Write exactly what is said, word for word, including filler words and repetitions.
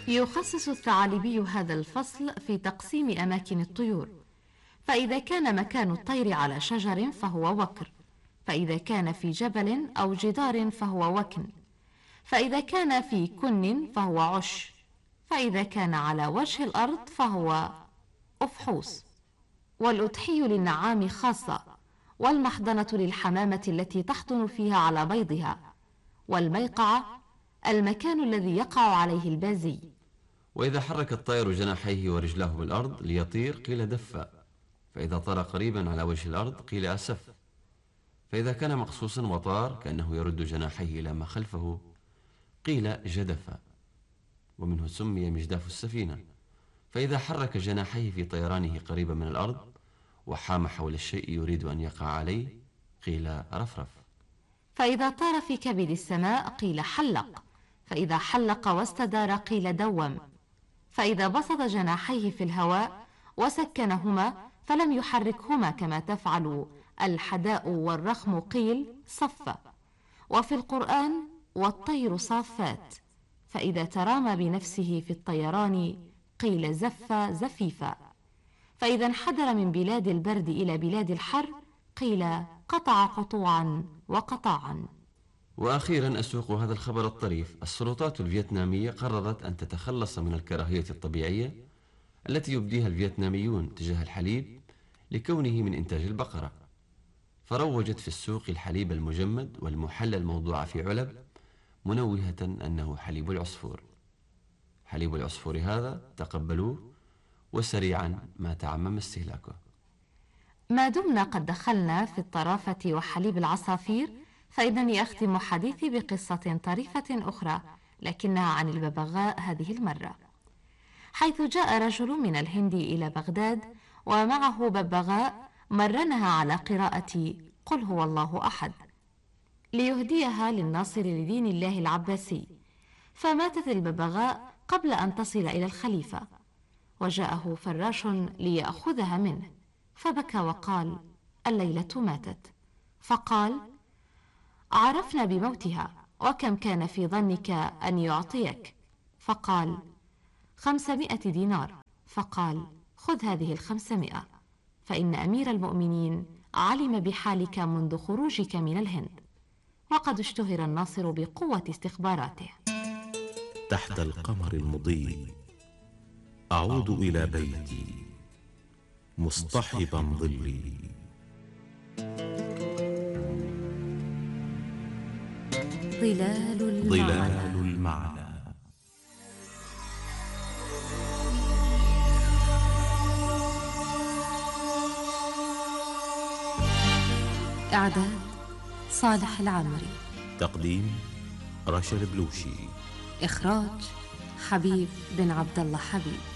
يخصص الثعالبي هذا الفصل في تقسيم أماكن الطيور، فإذا كان مكان الطير على شجر فهو وكر، فإذا كان في جبل أو جدار فهو وكن، فإذا كان في كن فهو عش، فإذا كان على وجه الأرض فهو أفحوص. والأضحي للنعام خاصة، والمحضنة للحمامة التي تحضن فيها على بيضها، والميقعة المكان الذي يقع عليه البازي. وإذا حرك الطير جناحيه ورجلاه بالأرض ليطير قيل دف، فإذا طار قريبا على وجه الأرض قيل أسف، فإذا كان مقصوصا وطار كأنه يرد جناحيه إلى ما خلفه قيل جدف، ومنه سمي مجداف السفينة. فإذا حرك جناحيه في طيرانه قريبا من الأرض وحام حول الشيء يريد أن يقع عليه قيل رفرف. فإذا طار في كبد السماء قيل حلق، فإذا حلق واستدار قيل دوم. فإذا بسط جناحيه في الهواء وسكنهما فلم يحركهما كما تفعل الحداء والرخم قيل صف. وفي القرآن والطير صافات، فإذا ترامى بنفسه في الطيران قيل زف زفيفا. فإذا انحدر من بلاد البرد إلى بلاد الحر قيل قطع قطوعا وقطاعا. وأخيرا أسوق هذا الخبر الطريف: السلطات الفيتنامية قررت أن تتخلص من الكراهية الطبيعية التي يبديها الفيتناميون تجاه الحليب لكونه من إنتاج البقرة، فروجت في السوق الحليب المجمد والمحلى الموضوع في علب منوهة أنه حليب العصفور. حليب العصفور هذا تقبلوه وسريعا ما تعمم استهلاكه. ما دمنا قد دخلنا في الطرافة وحليب العصافير، فإنني أختم حديثي بقصة طريفة أخرى لكنها عن الببغاء هذه المرة، حيث جاء رجل من الهند إلى بغداد ومعه ببغاء مرنها على قراءة قل هو الله أحد ليهديها للناصر لدين الله العباسي، فماتت الببغاء قبل أن تصل إلى الخليفة، وجاءه فراش ليأخذها منه، فبكى وقال الليلة ماتت، فقال عرفنا بموتها وكم كان في ظنك أن يعطيك؟ فقال خمسمائة دينار. فقال خذ هذه الخمسمائة، فإن أمير المؤمنين علم بحالك منذ خروجك من الهند، وقد اشتهر الناصر بقوة استخباراته. تحت القمر المضيء أعود إلى بيتي مصطحبا ظلي. ظلال المعنى, ظلال المعنى. إعداد صالح العامري، تقديم رشا البلوشي، إخراج حبيب بن عبد الله حبيب.